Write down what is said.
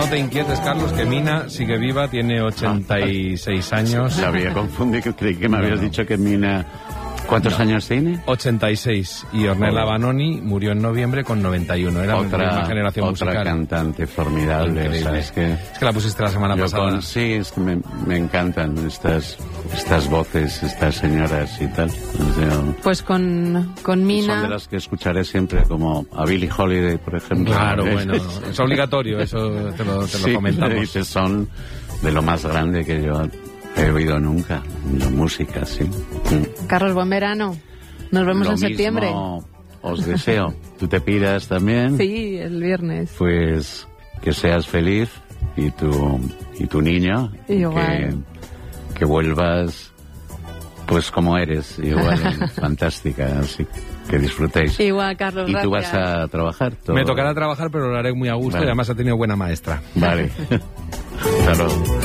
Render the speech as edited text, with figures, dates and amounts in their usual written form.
no te inquietes, Carlos, que Mina sigue viva, tiene 86 años. Se había confundido, creí que me habías dicho que Mina... ¿Cuántos años tiene? 86. Y Ornella Vanoni murió en noviembre con 91. Era la misma generación musical. Otra cantante formidable. O sea, es que la pusiste la semana pasada. Sí, es que me encantan estas voces, estas señoras y tal. O sea, pues con Mina... Son de las que escucharé siempre, como a Billie Holiday, por ejemplo. Claro, bueno, es obligatorio, eso te lo comentamos. Sí, son de lo más grande que yo... he oído nunca la música, sí. Carlos, buen verano. Nos vemos en septiembre. Os deseo. ¿Tú te piras también? Sí, el viernes. Pues que seas feliz y tu niño. Igual. Que vuelvas pues como eres, igual, fantástica, así que disfrutéis. Igual, Carlos, gracias. ¿Y tú vas a trabajar? Me tocará trabajar, pero lo haré muy a gusto, y además ha tenido buena maestra. Vale. Claro.